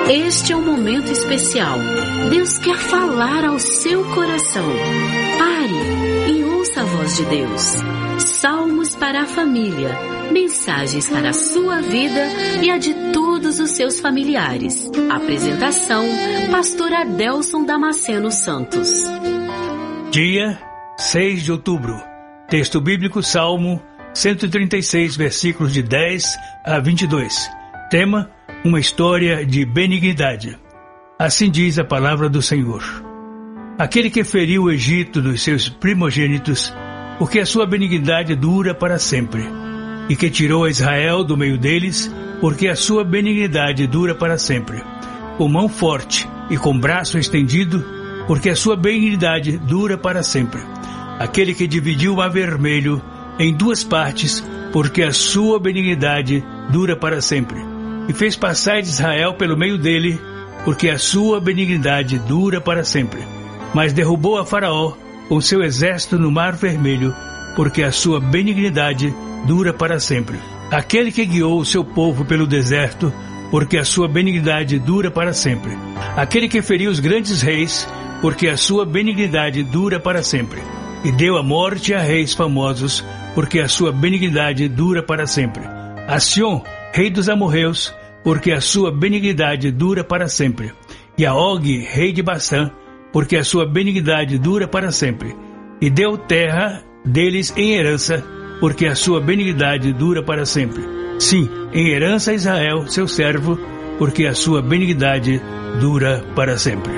Este é um momento especial. Deus quer falar ao seu coração. Pare e ouça a voz de Deus. Salmos para a família. Mensagens para a sua vida e a de todos os seus familiares. Apresentação, Pastor Adelson Damasceno Santos. Dia 6 de outubro. Texto bíblico, Salmo 136, versículos de 10 a 22. Tema: uma história de benignidade. Assim diz a palavra do Senhor. Aquele que feriu o Egito dos seus primogênitos, porque a sua benignidade dura para sempre. E que tirou a Israel do meio deles, porque a sua benignidade dura para sempre. Com mão forte e com braço estendido, porque a sua benignidade dura para sempre. Aquele que dividiu o mar vermelho em duas partes, porque a sua benignidade dura para sempre. E fez passar Israel pelo meio dele, porque a sua benignidade dura para sempre. Mas derrubou a Faraó com seu exército no mar vermelho, porque a sua benignidade dura para sempre. Aquele que guiou o seu povo pelo deserto, porque a sua benignidade dura para sempre. Aquele que feriu os grandes reis, porque a sua benignidade dura para sempre. E deu a morte a reis famosos, porque a sua benignidade dura para sempre. A Sion, rei dos amorreus, porque a sua benignidade dura para sempre. E a Og, rei de Bassã, porque a sua benignidade dura para sempre. E deu terra deles em herança, porque a sua benignidade dura para sempre. Sim, em herança a Israel, seu servo, porque a sua benignidade dura para sempre.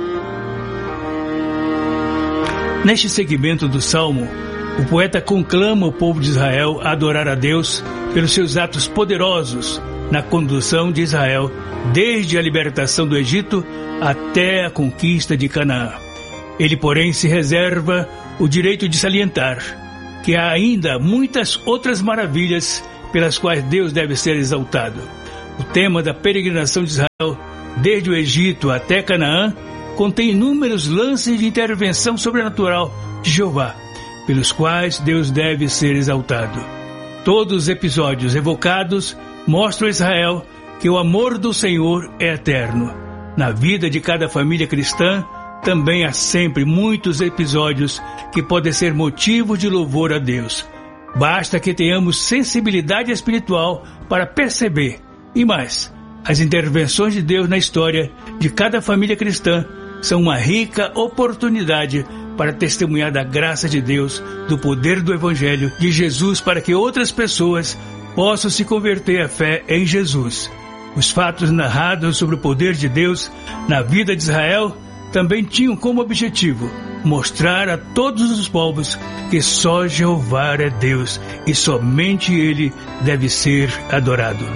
Neste segmento do Salmo, o poeta conclama o povo de Israel a adorar a Deus pelos seus atos poderosos na condução de Israel, desde a libertação do Egito até a conquista de Canaã. Ele, porém, se reserva o direito de salientar que há ainda muitas outras maravilhas pelas quais Deus deve ser exaltado. O tema da peregrinação de Israel, desde o Egito até Canaã, contém inúmeros lances de intervenção sobrenatural de Jeová, pelos quais Deus deve ser exaltado. Todos os episódios evocados mostram a Israel que o amor do Senhor é eterno. Na vida de cada família cristã, também há sempre muitos episódios que podem ser motivo de louvor a Deus. Basta que tenhamos sensibilidade espiritual para perceber. E mais, as intervenções de Deus na história de cada família cristã são uma rica oportunidade para testemunhar da graça de Deus, do poder do Evangelho de Jesus, para que outras pessoas possam se converter à fé em Jesus. Os fatos narrados sobre o poder de Deus na vida de Israel também tinham como objetivo mostrar a todos os povos que só Jeová é Deus e somente Ele deve ser adorado.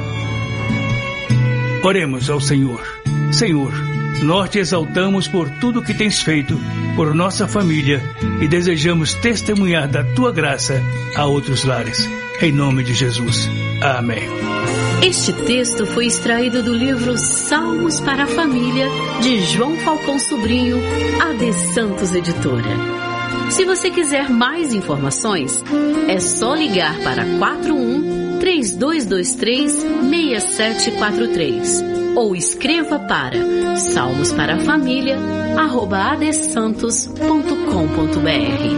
Oremos ao Senhor. Senhor, nós te exaltamos por tudo que tens feito por nossa família e desejamos testemunhar da tua graça a outros lares. Em nome de Jesus. Amém. Este texto foi extraído do livro Salmos para a Família, de João Falcão Sobrinho, AD Santos Editora. Se você quiser mais informações, é só ligar para 41-3223-6743 ou escreva para salmosparafamilia@adsantos.com.br.